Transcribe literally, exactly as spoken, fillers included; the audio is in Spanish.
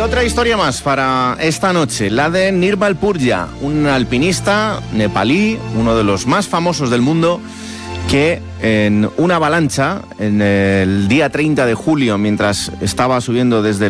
otra historia más para esta noche, la de Nirbal Purja, un alpinista nepalí, uno de los más famosos del mundo, que en una avalancha, en el día treinta de julio, mientras estaba subiendo desde